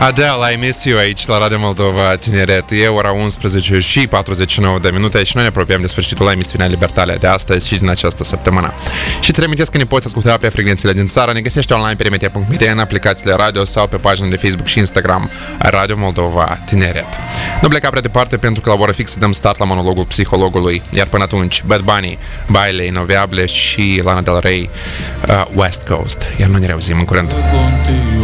Adele, I Miss You aici la Radio Moldova Tineret. E ora 11 și 49 de minute și noi ne apropiem de sfârșitul emisiunii Libertalia de astăzi și din această săptămână. Și îți reamintesc că ne poți asculta pe frecvențele din țară, ne găsești online pe remedia.media, în aplicațiile radio sau pe pagina de Facebook și Instagram Radio Moldova Tineret. Nu pleca prea departe pentru că la ora fixă dăm start la monologul psihologului, iar până atunci Bad Bunny, Baile Inoviable și Lana Del Rey, West Coast. Iar noi ne reauzim în curând.